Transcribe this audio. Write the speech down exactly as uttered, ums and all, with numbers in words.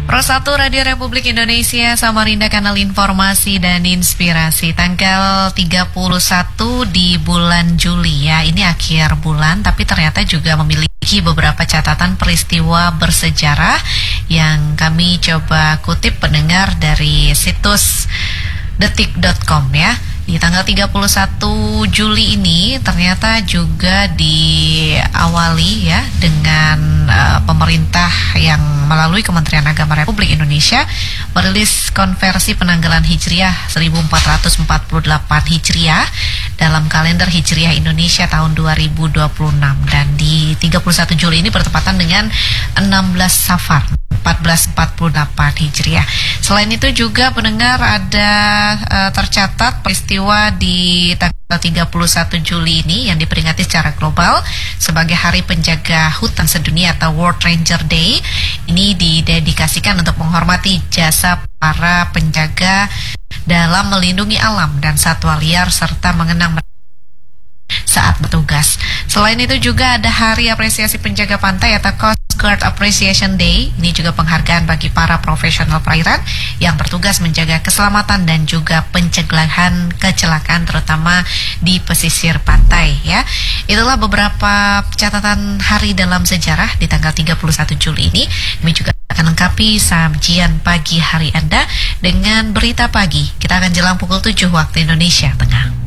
Pro satu Radio Republik Indonesia, Samarinda, kanal informasi dan inspirasi. Tanggal tiga puluh satu di bulan Juli ya, ini akhir bulan, tapi ternyata juga memiliki beberapa catatan peristiwa bersejarah yang kami coba kutip pendengar dari situs detik dot com ya. Di tanggal tiga puluh satu Juli ini ternyata juga diawali ya dengan uh, pemerintah yang melalui Kementerian Agama Republik Indonesia merilis konversi penanggalan Hijriah seribu empat ratus empat puluh delapan Hijriah dalam kalender Hijriah Indonesia tahun dua ribu dua puluh enam, dan di tiga puluh satu Juli ini bertepatan dengan enam belas Safar empat belas empat puluh delapan Hijriah. Selain itu juga pendengar ada uh, tercatat peristiwa di tanggal tiga puluh satu Juli ini yang diperingati secara global sebagai Hari Penjaga Hutan Sedunia atau World Ranger Day. Ini didedikasikan untuk menghormati jasa para penjaga dalam melindungi alam dan satwa liar serta mengenang saat bertugas. Selain itu juga ada Hari Apresiasi Penjaga Pantai atau Coast Guard Appreciation Day. Ini juga penghargaan bagi para profesional perairan yang bertugas menjaga keselamatan dan juga pencegahan kecelakaan terutama di pesisir pantai ya. Itulah beberapa catatan hari dalam sejarah di tanggal tiga puluh satu Juli ini. Kami juga akan lengkapi sajian pagi hari Anda dengan berita pagi. Kita akan jelang pukul tujuh waktu Indonesia Tengah.